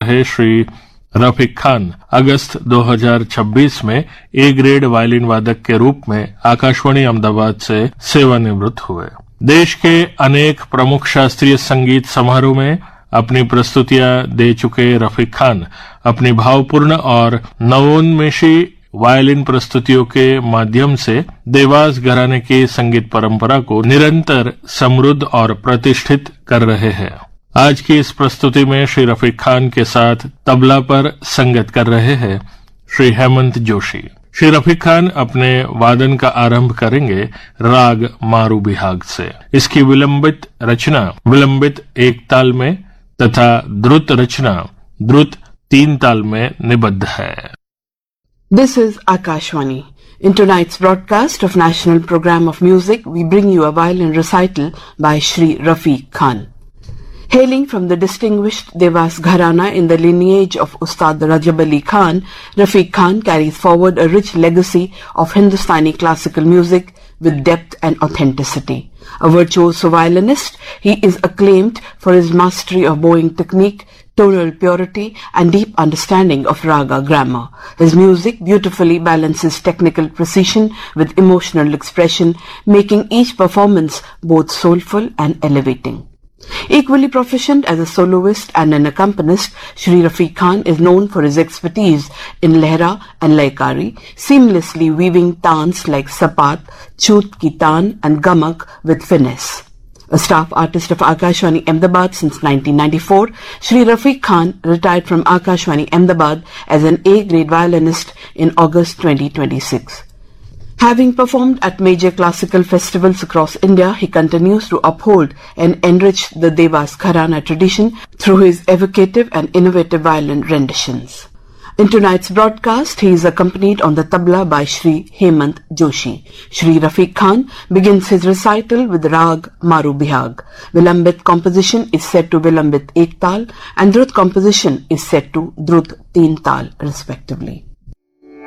रहे श्री रफीक खान अगस्त 2026 में A grade violin वादक के रूप में आकाशवाणी अहमदाबाद से सेवानिवृत्त हुए। देश के अनेक प्रमुख शास्त्रीय संगीत समारोह में अपनी प्रस्तुतियां दे चुके रफीक खान अपनी भावपूर्ण और नवोन्मेषी वायलिन प्रस्तुतियों के माध्यम से देवास घराने की संगीत परंपरा को निरंतर समृद्ध और प्रतिष्ठित कर रहे हैं। आज की इस प्रस्तुति में श्री रफीक खान के साथ तबला पर संगत कर रहे हैं श्री हेमंत जोशी। श्री रफीक खान अपने वादन का आरंभ करेंगे राग मारू बिहाग से। इसकी विलंबित रचना विलंबित एक ताल में तथा द्रुत रचना द्रुत 3 ताल में निबद्ध है। This is Akashwani. In tonight's broadcast of National Program of Music, we bring you a violin recital by Shri Rafeek Khan. Hailing from the distinguished Devas Gharana in the lineage of Ustad Rajab Ali Khan, Rafeek Khan carries forward a rich legacy of Hindustani classical music with depth and authenticity. A virtuoso violinist, he is acclaimed for his mastery of bowing technique, tonal purity and deep understanding of raga grammar. His music beautifully balances technical precision with emotional expression, making each performance both soulful and elevating. Equally proficient as a soloist and an accompanist, Shri Rafeek Khan is known for his expertise in lehra and laikari, seamlessly weaving taans like sapat, chut ki taan and gamak with finesse. A staff artist of Akashwani Ahmedabad since 1994, Shri Rafeek Khan retired from Akashwani Ahmedabad as an A-grade violinist in August 2026. Having performed at major classical festivals across India, he continues to uphold and enrich the Devas Gharana tradition through his evocative and innovative violin renditions. In tonight's broadcast, he is accompanied on the tabla by Shri Hemant Joshi. Shri Rafeek Khan begins his recital with Rag Maru Bihag. Vilambit composition is set to Vilambit Ek Tal and Drut composition is set to Drut 3 Tal respectively.